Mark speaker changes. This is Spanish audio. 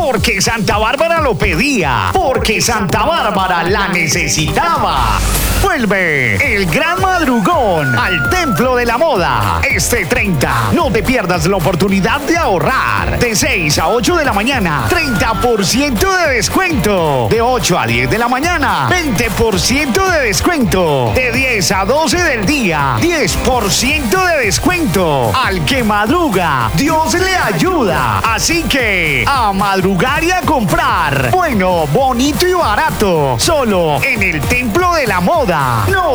Speaker 1: porque Santa Bárbara lo pedía, porque Santa Bárbara la necesitaba. Vuelve el gran madrugón al Templo de la Moda. Este 30, no te pierdas la oportunidad de ahorrar. De 6 a 8 de la mañana, 30% de descuento. De 8 a 10 de la mañana, 20% de descuento. De 10 a 12 del día, 10% de descuento. Al que madruga, Dios le ayuda. Así que, a madrugar y a comprar. Bueno, bonito y barato. Solo en el Templo de la Moda. No